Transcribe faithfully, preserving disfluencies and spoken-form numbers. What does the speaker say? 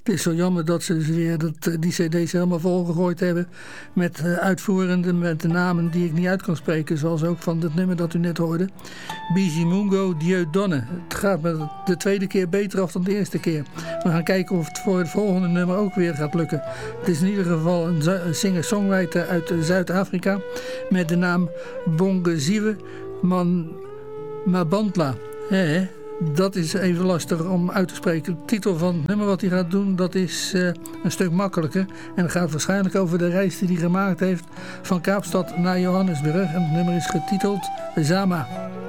Het is zo jammer dat ze weer dat, die cd's helemaal volgegooid hebben met uh, uitvoerenden, met de namen die ik niet uit kan spreken. Zoals ook van het nummer dat u net hoorde. Bizimungo Dieu Donne. Het gaat me de tweede keer beter af dan de eerste keer. We gaan kijken of het voor het volgende nummer ook weer gaat lukken. Het is in ieder geval een, een singer-songwriter uit Zuid-Afrika met de naam Bongeziwe Man Mabantla. He, dat is even lastig om uit te spreken. De titel van het nummer wat hij gaat doen, dat is uh, een stuk makkelijker. En het gaat waarschijnlijk over de reis die hij gemaakt heeft van Kaapstad naar Johannesburg. En het nummer is getiteld Zama.